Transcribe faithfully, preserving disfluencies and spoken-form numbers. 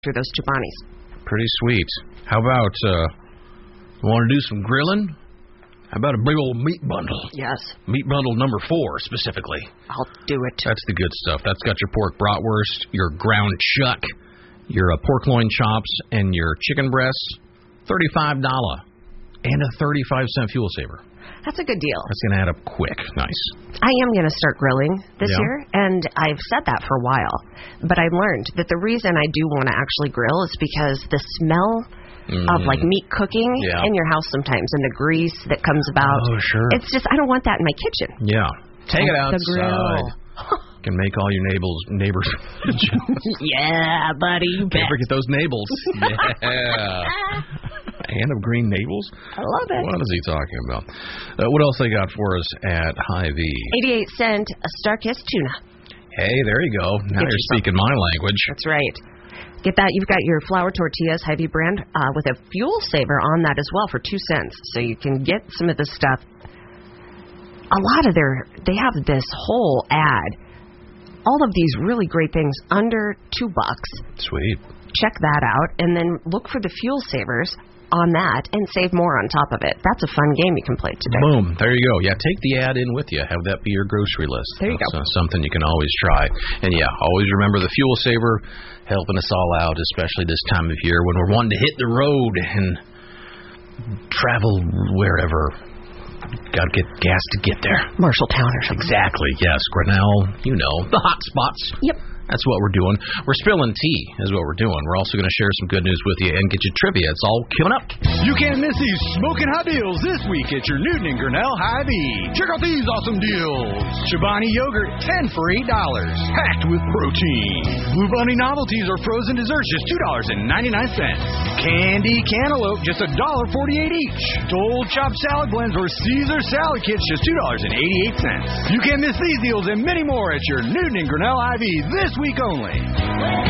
through those Chobani's. Pretty sweet. How about, uh, want to do some grilling? How about a big old meat bundle? Yes. Meat bundle number four, specifically. I'll do it. That's the good stuff. That's got your pork bratwurst, your ground chuck, your uh, pork loin chops, and your chicken breasts. thirty-five dollars. And a thirty-five cent fuel saver. That's a good deal. That's going to add up quick. Nice. I am going to start grilling this yeah. year, and I've said that for a while. But I learned that the reason I do want to actually grill is because the smell mm. of, like, meat cooking yeah. in your house sometimes, and the grease that comes about. Oh, sure. It's just, I don't want that in my kitchen. Yeah. Take it outside. The grill. Can make all your neighbors neighbors. Yeah, buddy. You Can't bet. forget those navels. Yeah. And of green navels? I love it. What is he talking about? Uh, what else they got for us at Hy-Vee? eighty-eight cent a Starkist tuna. Hey, there you go. Now Get you're yourself. speaking my language. That's right. Get that. You've got your flour tortillas, Hy-Vee brand, uh, with a fuel saver on that as well for two cents. So you can get some of this stuff. A lot of their, they have this whole ad. All of these really great things under two bucks. Sweet. Check that out, and then look for the fuel savers on that and save more on top of it. That's a fun game you can play today. Boom. There you go. Yeah, take the ad in with you. Have that be your grocery list. There you That's, go. Uh, something you can always try. And, yeah, always remember the fuel saver helping us all out, especially this time of year when we're wanting to hit the road and travel wherever. Got to get gas to get there. Marshalltown or something. Exactly, yes. Grinnell, you know, the hot spots. Yep. That's what we're doing. We're spilling tea is what we're doing. We're also going to share some good news with you and get you trivia. It's all coming up. You can't miss these smoking hot deals this week at your Newton and Grinnell Hy-Vee. Check out these awesome deals. Chobani yogurt, ten for eight dollars. Packed with protein. Blue Bunny novelties or frozen desserts, just two dollars and ninety-nine cents. Candy cantaloupe, just one dollar and forty-eight cents each. Dole chopped salad blends or Caesar salad kits, just two dollars and eighty-eight cents. You can't miss these deals and many more at your Newton and Grinnell Hy-Vee this week only.